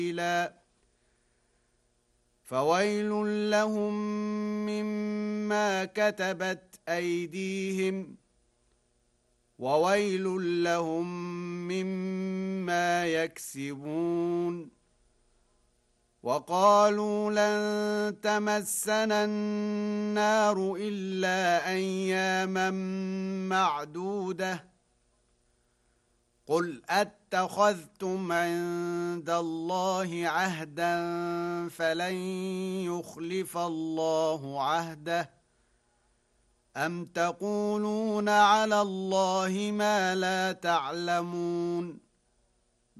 فويل لهم مما كتبت أيديهم وويل لهم مما يكسبون. وقالوا لن تمسنا النار إلا أياما معدودة قل أتخذتم عند الله عهدا فلن يخلف الله عهده أم تقولون على الله ما لا تعلمون.